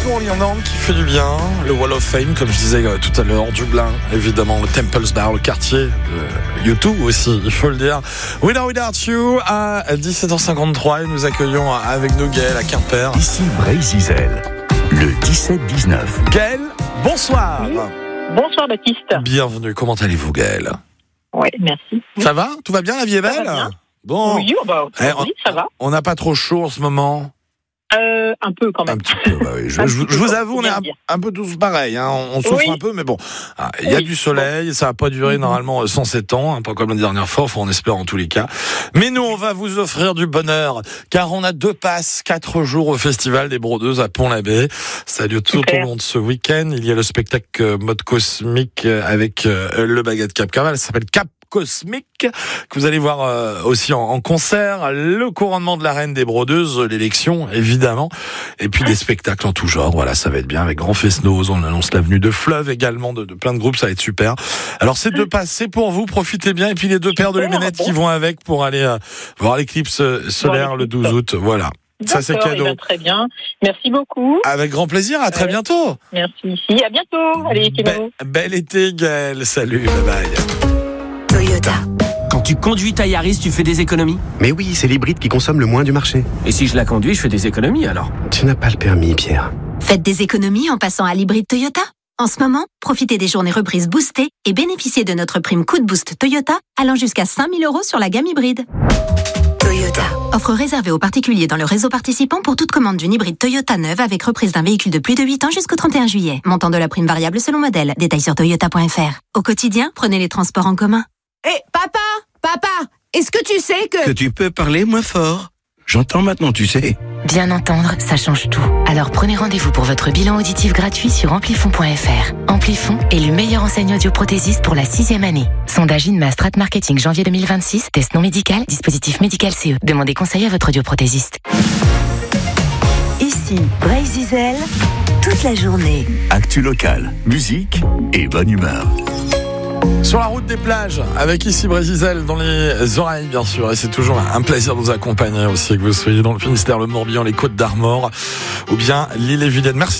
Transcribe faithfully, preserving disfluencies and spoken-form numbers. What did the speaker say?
retour l'Irlande qui fait du bien. Le Wall of Fame, comme je disais tout à l'heure, Dublin, évidemment, le Temple's Bar, le quartier de U deux aussi, il faut le dire. With or Without You, à dix-sept heures cinquante-trois, et nous accueillons avec nous Gaël à Quimper. Ici Brésil, le dix-sept dix-neuf. Gaël, bonsoir. Oui. Bonsoir Baptiste. Bienvenue, comment allez-vous Gaël? Oui, merci. Ça va? Tout va bien, la vie est belle? Bon. Oui, bah, eh, oui, ça va. On n'a pas trop chaud en ce moment? Euh, un peu quand même. Un petit peu, bah oui. Je, je, je vous avoue, on est un, un peu tous pareils. Hein. On, on souffre oui. un peu, mais bon. Ah, il y a oui. du soleil, ça va pas durer mm-hmm. normalement cent sept ans, hein, pas comme la dernière fois, enfin, on espère en tous les cas. Mais nous, on va vous offrir du bonheur, car on a deux passes, quatre jours au Festival des Brodeuses à Pont-l'Abbé. Ça a lieu tout Super. au long de ce week-end. Il y a le spectacle Mode Cosmique avec euh, le Baguette Cap Carval. Ça s'appelle Cap Cosmique, que vous allez voir euh, aussi en, en concert, le couronnement de la reine des brodeuses, l'élection évidemment, et puis des spectacles en tout genre. Voilà, ça va être bien avec Grand Fest-Noz, on annonce l'avenue de Fleuve également, de, de plein de groupes, ça va être super. Alors ces deux passes, c'est pour vous, profitez bien, et puis les deux super, paires de lunettes bon. qui vont avec pour aller euh, voir l'éclipse solaire bon, le douze août, voilà. Ça c'est cadeau. Eh ben, très bien. Merci beaucoup. Avec grand plaisir. À très ouais. bientôt. Merci. À bientôt. Allez, Kino. Be- bel été, Gaël. Salut. Bye bye. Toyota. Quand tu conduis ta Yaris, tu fais des économies? Mais oui, c'est l'hybride qui consomme le moins du marché. Et si je la conduis, je fais des économies alors? Tu n'as pas le permis, Pierre. Faites des économies en passant à l'hybride Toyota. En ce moment, profitez des journées reprises boostées et bénéficiez de notre prime coup de boost Toyota allant jusqu'à cinq mille euros sur la gamme hybride. Toyota. Offre réservée aux particuliers dans le réseau participant pour toute commande d'une hybride Toyota neuve avec reprise d'un véhicule de plus de huit ans jusqu'au trente et un juillet. Montant de la prime variable selon modèle. Détails sur toyota point f r. Au quotidien, prenez les transports en commun. Hé, hey, papa, papa, est-ce que tu sais que... Que tu peux parler moins fort. J'entends maintenant, tu sais. Bien entendre, ça change tout. Alors prenez rendez-vous pour votre bilan auditif gratuit sur amplifon point f r. Amplifon est le meilleur enseigne audioprothésiste pour la sixième année. Sondage Inma Strat Marketing janvier deux mille vingt-six. Test non médical, dispositif médical C E. Demandez conseil à votre audioprothésiste. Ici, Brésil, toute la journée. Actu locale, musique et bonne humeur. Sur la route des plages, avec ici Brésil dans les oreilles bien sûr, et c'est toujours un plaisir de vous accompagner aussi, que vous soyez dans le Finistère, le Morbihan, les Côtes d'Armor ou bien l'île-et-Vilaine. Merci.